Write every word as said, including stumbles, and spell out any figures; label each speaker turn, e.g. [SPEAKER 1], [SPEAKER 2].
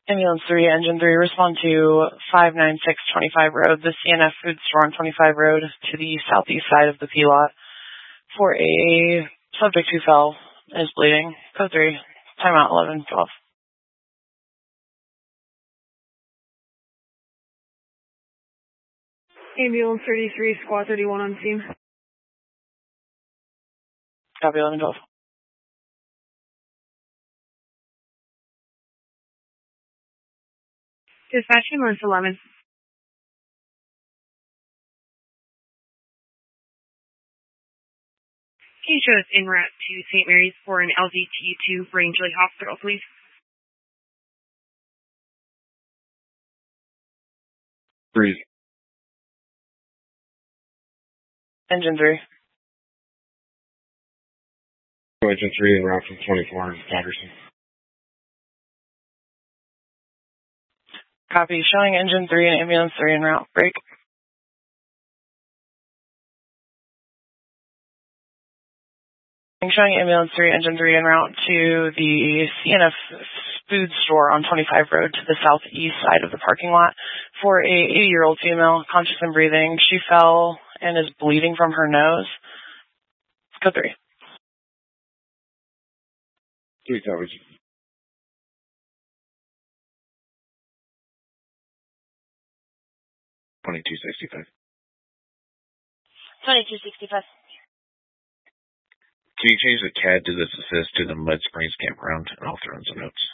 [SPEAKER 1] Ambulance three, Engine three, respond to five nine six twenty-five Road, the C N F food store on twenty-five Road to the southeast side of the P lot for a subject who fell and is bleeding. Code three, timeout eleven twelve.
[SPEAKER 2] Ambulance thirty-three, Squad thirty-one on scene.
[SPEAKER 1] Copy eleven twelve.
[SPEAKER 2] Dispatch ambulance eleven. Can you show us en route to Saint Mary's for an L Z T to Rangeley Hospital, please?
[SPEAKER 3] Breeze.
[SPEAKER 1] Engine three.
[SPEAKER 3] Engine three en route from twenty-four in Patterson.
[SPEAKER 1] Copy. Showing Engine three and Ambulance three en route. Break. Showing Ambulance three, Engine three en route to the C N F food store on twenty-five Road to the southeast side of the parking lot for a eighty-year-old female, conscious and breathing. She fell and is bleeding from her nose. Code three.
[SPEAKER 3] Three coverage. Twenty-two sixty-five.
[SPEAKER 4] Twenty-two sixty-five.
[SPEAKER 3] Can you change the C A D to this assist to the Mud Springs campground? And I'll throw in some notes.